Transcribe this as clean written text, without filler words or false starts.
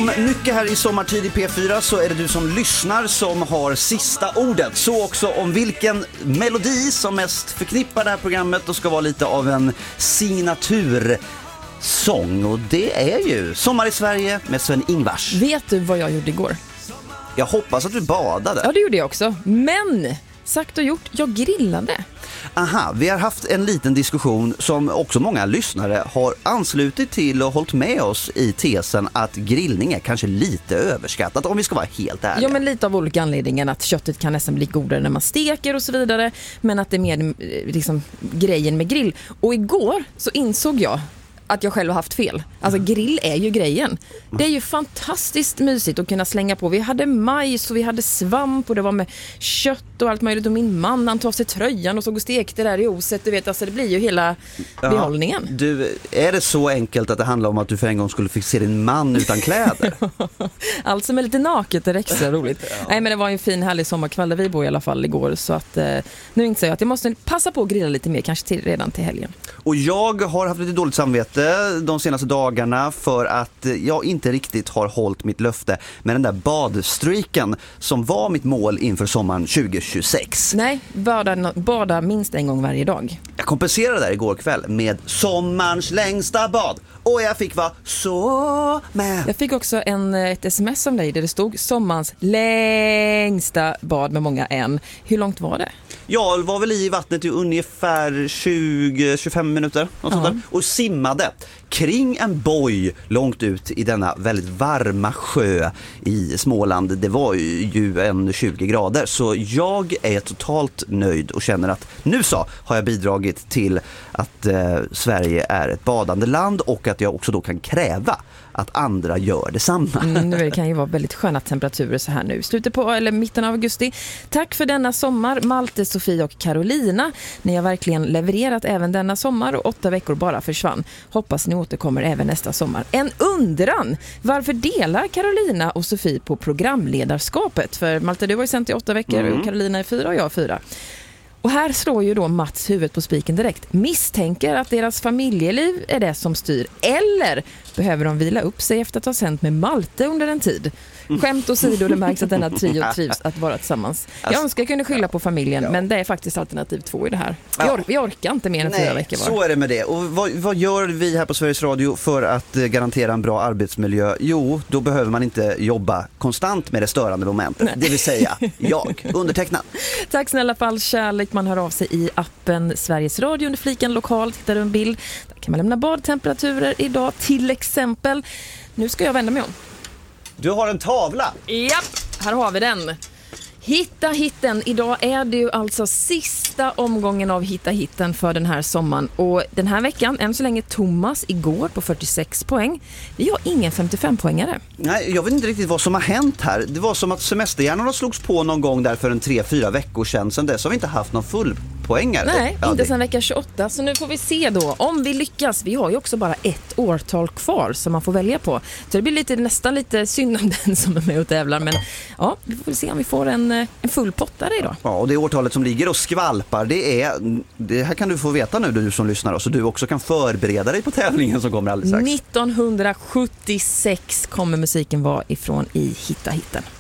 Som mycket här i Sommartid i P4 så är det du som lyssnar som har sista ordet. Så också om vilken melodi som mest förknippar det här programmet och ska vara lite av en signatursång. Och det är ju Sommar i Sverige med Sven-Ingvars. Vet du vad jag gjorde igår? Jag hoppas att du badade. Ja, det gjorde jag också. Men, sagt och gjort, jag grillade. Aha, vi har haft en liten diskussion som också många lyssnare har anslutit till och hållit med oss i tesen att grillning är kanske lite överskattat, om vi ska vara helt ärliga. Ja, men lite av olika anledningar, att köttet kan nästan bli godare när man steker och så vidare, men att det är mer liksom grejen med grill. Och igår så insåg jag att jag själv har haft fel. Alltså grill är ju grejen. Det är ju fantastiskt mysigt att kunna slänga på. Vi hade majs och vi hade svamp och det var med kött och allt möjligt. Och min man, han tog av sig tröjan och såg och stekte där i oset. Du vet, alltså det blir ju hela behållningen. Du, är det så enkelt att det handlar om att du för en gång skulle fick se din man utan kläder? Allt som är lite naket är extra roligt. Nej, men det var en fin härlig sommarkväll där vi bor i alla fall igår. Så att nu inser jag att jag måste passa på att grilla lite mer, kanske redan till helgen. Och jag har haft lite dåligt samvete de senaste dagarna för att jag inte riktigt har hållit mitt löfte med den där badstreaken som var mitt mål inför sommaren 2026. Nej, bada minst en gång varje dag. Jag kompenserade där igår kväll med sommarens längsta bad och jag fick vara så med. Jag fick också ett sms om dig där det stod sommarens längsta bad med många än. Hur långt var det? Jag var väl i vattnet i ungefär 20-25 minuter sånt där, och simmade kring en boj långt ut i denna väldigt varma sjö i Småland. Det var ju en 20 grader, så jag är totalt nöjd och känner att nu så har jag bidragit till att Sverige är ett badande land och att jag också då kan kräva att andra gör detsamma. Nu kan ju vara väldigt sköna temperaturer så här nu. Slutet på, eller mitten av augusti. Tack för denna sommar, Malte, Sofie och Carolina. Ni har verkligen levererat även denna sommar och 8 veckor bara försvann. Hoppas ni återkommer även nästa sommar. En undran! Varför delar Carolina och Sofie på programledarskapet? För Malte, du har ju sänt i 8 veckor och Carolina är 4 och jag 4. Och här slår ju då Mats huvudet på spiken direkt. Misstänker att deras familjeliv är det som styr. Eller behöver de vila upp sig efter att ha sänt med Malte under en tid? Skämt åsido, det märks att denna trio trivs att vara tillsammans. Jag önskar jag kunde skylla på familjen, men det är faktiskt alternativ 2 i det här. Vi orkar inte mer än 4 veckor var. Så är det med det. Och vad gör vi här på Sveriges Radio för att garantera en bra arbetsmiljö? Jo, då behöver man inte jobba konstant med det störande momentet. Det vill säga, jag, undertecknad. Tack snälla för all kärlek. Man hör av sig i appen Sveriges Radio under fliken lokalt. Hittar du en bild. Där kan man lämna badtemperaturer idag till exempel. Nu ska jag vända mig om. Du har en tavla. Japp, här har vi den. Hitta hitten. Idag är det ju alltså sista omgången av Hitta hitten för den här sommaren. Och den här veckan, än så länge Thomas igår på 46 poäng. Vi har ingen 55-poängare. Nej, jag vet inte riktigt vad som har hänt här. Det var som att semesterhjärnorna slogs på någon gång där för en 3-4 veckor sedan. Sen dess har vi inte haft någon fullpoängare. Nej, inte sedan vecka 28. Så nu får vi se då om vi lyckas. Vi har ju också bara ett årtal kvar som man får välja på. Så det blir nästan lite synd om den som är med och tävlar. Men ja, vi får se om vi får en full pottare idag. Ja, och det årtalet som ligger och skvalpar, det här kan du få veta nu, du som lyssnar, så du också kan förbereda dig på tävlingen som kommer alldeles strax. 1976 kommer musiken vara ifrån i Hitta hitten.